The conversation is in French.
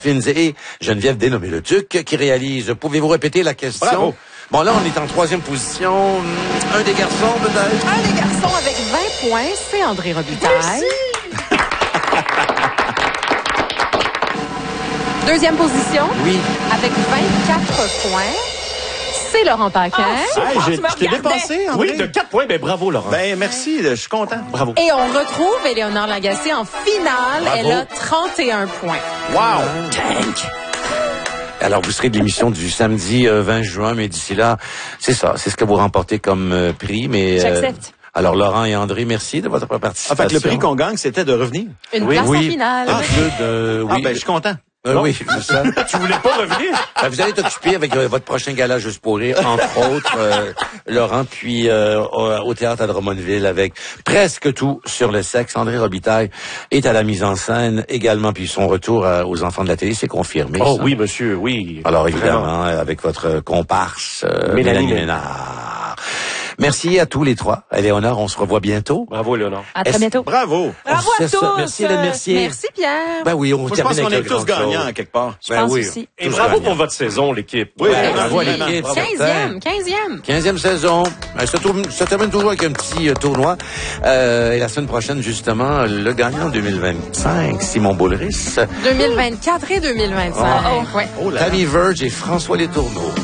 Finz et Geneviève Dénommé-le-Duc qui réalise. Pouvez-vous répéter la question? Bravo. Bon, là, on est en troisième position. Un des garçons, peut-être? Un des garçons avec 20 points, c'est André Robitaille. Deuxième position, Oui. avec 24 points, c'est Laurent Paquin. Je t'ai dépassé, André. Oui, de 4 points. Ben, bravo, Laurent. Ben, merci, je suis content. Bravo. Et on retrouve Éléonore Lagacé en finale. Bravo. Elle a 31 points. Wow! Alors, vous serez de l'émission du samedi 20 juin, mais d'ici là, c'est ça. C'est ce que vous remportez comme prix. Mais J'accepte. alors, Laurent et André, merci de votre participation. En fait, le prix qu'on gagne, c'était de revenir. Une Oui, place en oui. finale. Un jeu de... Ah, ben, je suis content. oui, c'est ça. Tu voulais pas revenir? Ben, vous allez être occupé avec votre prochain gala Juste pour rire, entre autres, Laurent, puis au Théâtre à Drummondville avec presque tout sur le sexe. André Robitaille est à la mise en scène également, puis son retour aux enfants de la télé, c'est confirmé. Oh ça. oui, monsieur, oui. Alors Vraiment. évidemment, avec votre comparse Mélanie Ménard. Merci à tous les trois. Éléonore, on se revoit bientôt. Bravo, Léonard. À très bientôt. Bravo! Bravo à C'est ça. tous. Merci, Hélène Mercier. Merci, Pierre. Ben oui, on Moi, je termine pense qu'on avec est le tous grand gagnants, chose. quelque part. Je pense oui. aussi. Et Tous bravo gagnants. pour votre saison, l'équipe. Oui, Ouais. Bravo à absolument. l'équipe. Bravo. 15e. 15e saison. Ça termine toujours avec un petit tournoi. Et la semaine prochaine, justement, le gagnant 2025, Simon Boulris. 2024 et 2025. Oh. Ouais. Oh là là. Tammy Verge et François Letourneau.